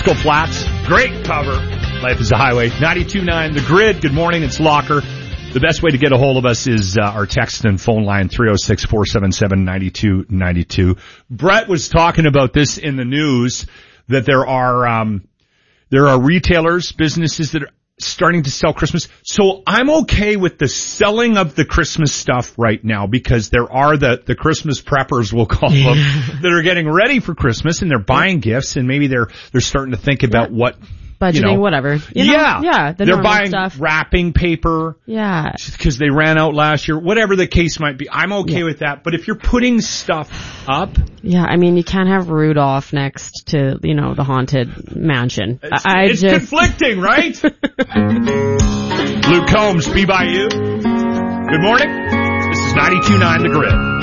Cisco Flats. Great cover. Life is a Highway. 92.9 The Grid. Good morning. It's Locker. The best way to get a hold of us is our text and phone line, 306-477-9292. Brett was talking about this in the news, that there are retailers, businesses that are starting to sell Christmas. So I'm okay with the selling of the Christmas stuff right now, because there are the Christmas preppers, we'll call them, that are getting ready for Christmas, and they're buying gifts, and maybe they're starting to think about what budgeting, whatever. They're buying stuff. Wrapping paper. Yeah. Because they ran out last year. Whatever the case might be, I'm okay with that. But if you're putting stuff up, you can't have Rudolph next to the haunted mansion. It's conflicting, right? Luke Combs, Be By You. Good morning. This is 92.9 The Grid.